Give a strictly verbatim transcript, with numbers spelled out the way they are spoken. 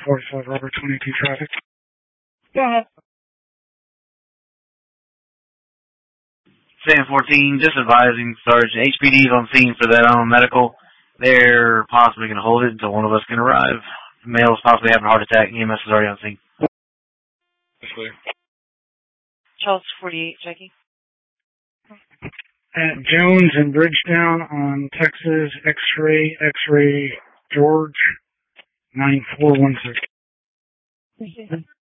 forty-five Robert twenty-two traffic. Go ahead. Sam fourteen, just advising Sergeant, H P D is on scene for that on medical. They're possibly going to hold it until one of us can arrive. The male is possibly having a heart attack. E M S is already on scene. Clear. Charles forty-eight, checking. At Jones and Bridgetown on Texas, X-ray, X-ray, George, nine four one six.